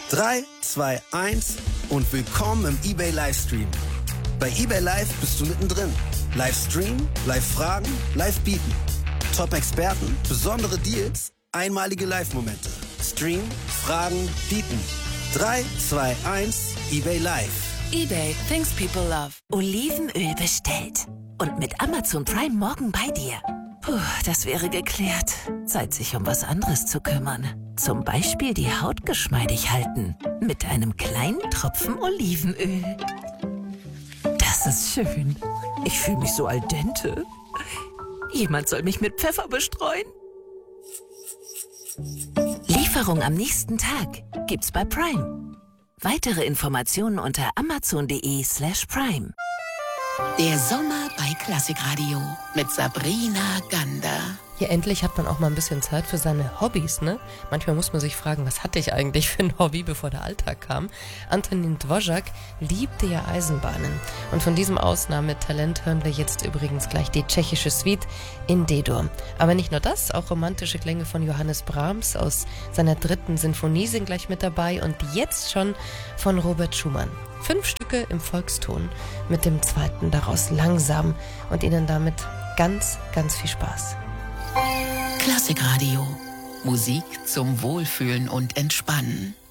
3, 2, 1 und willkommen im eBay Livestream. Bei eBay Live bist du mittendrin. Livestream, Live-Fragen, Live-Bieten. Top-Experten, besondere Deals, einmalige Live-Momente. Stream, Fragen, Bieten. 3, 2, 1, eBay Live. eBay, things people love. Olivenöl bestellt. Und mit Amazon Prime morgen bei dir. Puh, das wäre geklärt. Zeit, sich um was anderes zu kümmern. Zum Beispiel die Haut geschmeidig halten. Mit einem kleinen Tropfen Olivenöl. Das ist schön. Ich fühle mich so al dente. Jemand soll mich mit Pfeffer bestreuen. Lieferung am nächsten Tag gibt's bei Prime. Weitere Informationen unter amazon.de/prime. Der Sommer bei Klassikradio mit Sabrina Gander. Ja, endlich hat man auch mal ein bisschen Zeit für seine Hobbys, ne? Manchmal muss man sich fragen, was hatte ich eigentlich für ein Hobby, bevor der Alltag kam? Antonin Dvořák liebte ja Eisenbahnen. Und von diesem Ausnahmetalent hören wir jetzt übrigens gleich die tschechische Suite in D-Dur. Aber nicht nur das, auch romantische Klänge von Johannes Brahms aus seiner 3. Sinfonie sind gleich mit dabei und jetzt schon von Robert Schumann. 5 Stücke im Volkston, mit dem 2. daraus langsam und Ihnen damit ganz, ganz viel Spaß. Klassikradio. Musik zum Wohlfühlen und Entspannen.